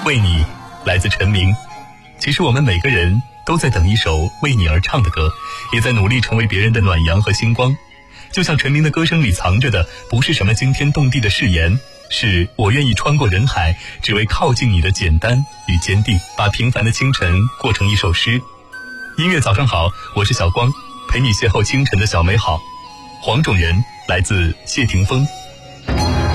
为你，来自陈明。其实我们每个人都在等一首为你而唱的歌，也在努力成为别人的暖阳和星光。就像陈明的歌声里藏着的，不是什么惊天动地的誓言，是我愿意穿过人海，只为靠近你的简单与坚定，把平凡的清晨过成一首诗。音乐早上好，我是小光，陪你邂逅清晨的小美好。黄种人来自谢霆锋。